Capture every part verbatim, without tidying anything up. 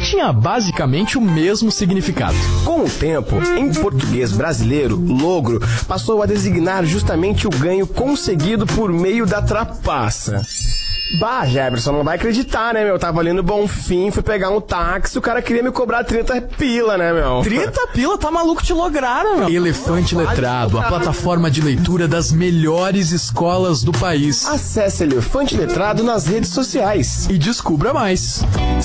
tinha basicamente o mesmo significado. Com o tempo, em português brasileiro, logro passou a designar justamente o ganho conseguido por meio da trapaça. Bah, Jefferson, não vai acreditar, né, meu? Eu tava ali no Bonfim, fui pegar um táxi, o cara queria me cobrar trinta pila, né, meu? trinta pila? Tá maluco, te lograram, meu. Elefante Letrado, a plataforma de leitura das melhores escolas do país. Acesse Elefante Letrado nas redes sociais. E descubra mais.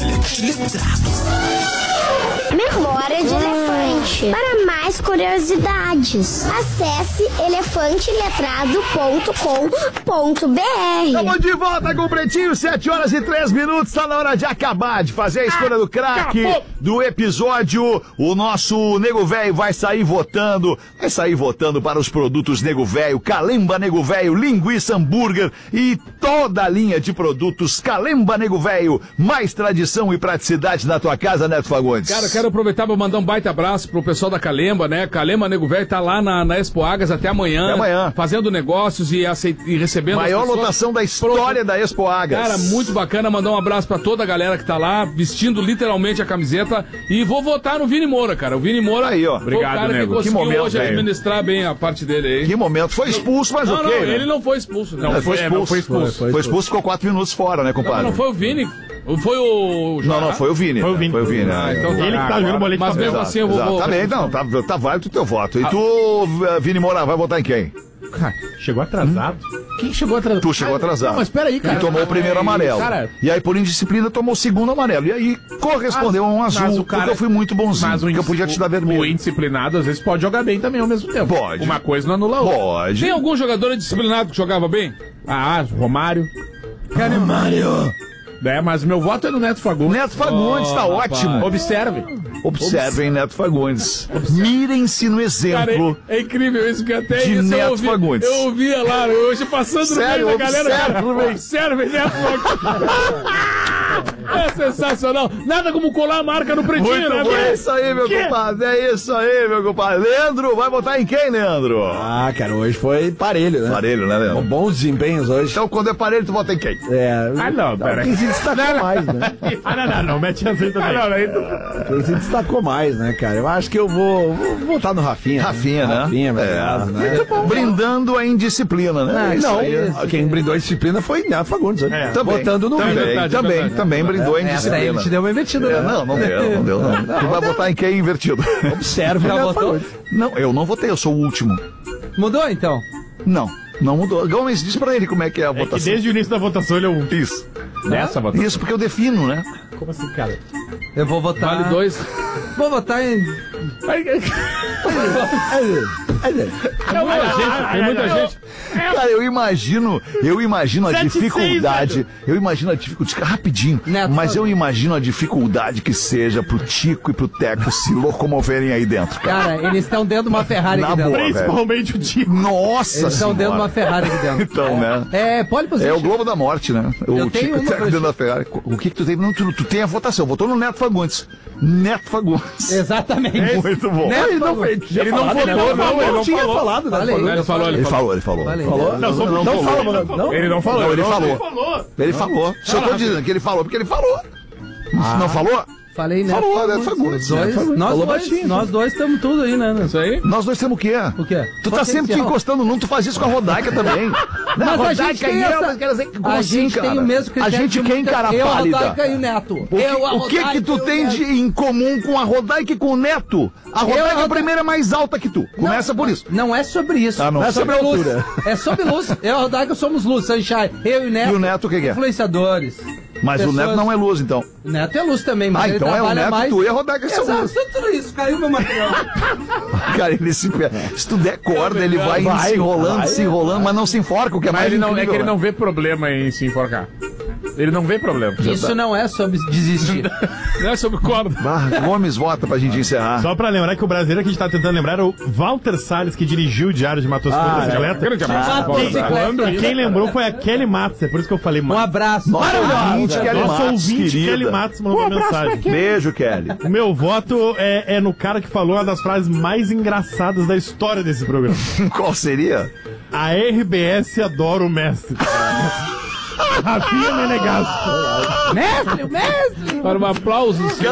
Memória de Elefante. Para mais curiosidades, acesse elefante letrado ponto com ponto b r. Estamos de volta com o Pretinho, sete horas e três minutos. Está na hora de acabar de fazer a escolha do craque do episódio. O nosso Nego Velho vai sair votando, vai sair votando para os produtos Nego Velho, Calemba Nego Velho, linguiça hambúrguer e toda a linha de produtos Calemba Nego Velho. Mais tradição e praticidade na tua casa, Neto Fagundes. Cara, eu quero aproveitar para mandar um baita abraço pro pessoal da Calemba, né? Calemba Nego Velho tá lá na, na Expo Agas até amanhã. Até amanhã. Fazendo negócios e, aceit... e recebendo maior as pessoas. Lotação da história Pro... da Expo Agas. Cara, muito bacana. Mandar um abraço pra toda a galera que tá lá, vestindo literalmente a camiseta. E vou votar no Vini Moura, cara. O Vini Moura aí, ó. Obrigado, o cara nego. que conseguiu que momento, hoje véio. administrar bem a parte dele aí. Que momento. Foi expulso, mas não, ok. Não, né? ele não foi expulso. Né? Não, não, foi expulso. É, não foi expulso. Foi, foi, foi expulso, ficou quatro minutos fora, né, compadre? Não, não foi o Vini. Foi o... Não, não, foi o Vini. Foi o Vini. Foi o Vini. Ah, então tá. Ele que tá jogando boleto. Mas mesmo assim eu vou... Exato. vou... Tá bem, não, tá, tá válido o teu voto. E tu, Vini Moura, vai votar em quem? Cara, chegou atrasado. Hum? Quem chegou atrasado? Tu chegou atrasado. Não, mas peraí, cara. E tomou o primeiro amarelo. Cara... E aí, por indisciplina, tomou o segundo amarelo. E aí, correspondeu mas, a um azul, cara... porque eu fui muito bonzinho. Mas o porque eu podia te dar vermelho. O indisciplinado, às vezes, pode jogar bem também ao mesmo tempo. Pode. Uma coisa não anula a outra. Pode. Tem algum jogador indisciplinado que jogava bem? Ah, Romário. Cara, Romário. É, mas meu voto é no Neto Fagundes. Neto Fagundes, oh, tá rapaz. ótimo. Observe. Observem, Neto Fagundes. Mirem-se no exemplo. Cara, é, é incrível isso, que até de isso Neto eu, ouvi, Fagundes. eu ouvia lá, hoje passando Sério, no meio da galera. Observe, observe Neto Fagundes. É sensacional. Nada como colar a marca no pretinho, muito né? Bom. É isso aí, meu que? compadre. É isso aí, meu compadre. Leandro, vai votar em quem, Leandro? Ah, cara, hoje foi parelho, né? Parelho, né, Leandro? Bons desempenhos hoje. Então, quando é parelho, tu vota em quem? É. Ah, não, pera. Quem se destacou mais, né? Ah, não, não, não. Mete assim também. Ah, não, aí tu... Quem se destacou mais, né, cara? Eu acho que eu vou, vou votar no Rafinha. Rafinha, né? Rafinha, é, é, né? Bom, brindando a indisciplina, né? Não, não quem brindou a disciplina foi Neto Fagundes. É, também, votando no também, Vini. também, também, também brindou a indisciplina. Essa aí te deu uma invertida, é, né? Não, não deu, não deu, não. não tu vai votar em quem invertido? Observe, já votou? Não, eu não votei, eu sou o último. Mudou, então? Não, não mudou. Gomes, diz pra ele como é que é a é votação. Que desde o início da votação ele é o... Isso. Nessa votação? Isso, porque eu defino, né? Como assim, cara? Eu vou votar... Vale dois. Vou votar em... Tem muita gente, tem muita gente. Cara, eu imagino, eu imagino a dificuldade, eu imagino a dificuldade, rapidinho, Neto, mas eu imagino a dificuldade que seja pro Tico e pro Teco se locomoverem aí dentro, cara. Cara, eles estão dentro de uma Ferrari Na aqui dentro. boa, Principalmente o Tico. Nossa Eles estão dentro de uma Ferrari aqui dentro. Então, né? É, pole position. É o Globo da Morte, né? O Eu tenho Tico e uma Teco pra dentro ti. da Ferrari. O que que tu tem? Não, tu, tu tem a votação, votou no Neto Fagundes. Neto Fagundes. Exatamente. Muito bom. Neto ele não, Fagundes. ele não falado, votou, ele não não, falou, ele não tinha falou. falado, né? Falei, ele falou, ele Ele falou. falou, ele falou. Falei. Falou? Não, sobre- não, não falou. falou, não falou. Ele não falou. Não, ele não falou. falou. Ele falou. Se eu tô dizendo que ele falou, porque ele falou. Não falou? Falei, né? Falou, Neto Fagundes. Dois, Neto Fagundes. nós, Falou dois, baixinho. nós dois estamos tudo aí, né? Isso aí? Nós dois temos o quê? O quê? Tu tá sempre te encostando num, tu faz isso com a Rodaica também. Mas Não, a gente tem e eu, essa... mas quer dizer, como A assim, gente cara? tem o mesmo critério. A gente de quem, muita- cara Eu, a pálida? Rodaica e o Neto. O que, eu, a o que Rodaica que tu e o tem Neto. de em comum com a Rodaica e com o Neto? A Rodaica a é a Rodaica- primeira mais alta que tu. Começa Não, por isso. Não é sobre isso. Ah, não. é É sobre sobre a luz. altura. É sobre luz. Eu e a Rodaica somos luz, Sunshine. Eu e o Neto. E o Neto o que que é? Influenciadores. Mas o Neto não é luz, então. O Neto é luz também, mas Ah, ele então é o trabalha Neto, mais... tu e a Rodaica que são Exato, luz. tudo isso. Caiu meu material. Cara, ele se... Se tu der corda, ele vai, Vai, se enrolando, vai. se enrolando, mas não se enforca, o que é Mas mais ele não, é incrível, que ele né? não vê problema em se enforcar. Ele não vê problema. Isso não é sobre desistir. Não é sobre corda. Ah, Gomes, vota pra gente encerrar. Só pra lembrar que o brasileiro que a gente tá tentando lembrar é o Walter Salles, que dirigiu o Diário de Matos Couto Ah, da Bicicleta. Grande abraço. Motocicleta. E quem lembrou foi a Kelly Matos, é por isso que eu falei Um abraço. Nossa ouvinte, Kelly Nosso Matos, ouvinte querida. Kelly Matos mandou uma mensagem. Beijo, Kelly. O meu voto é, é no cara que falou uma das frases mais engraçadas da história desse programa. Qual seria? A R B S adora o mestre. Rafinha Menegasso. Mestre, mestre. Para um aplauso.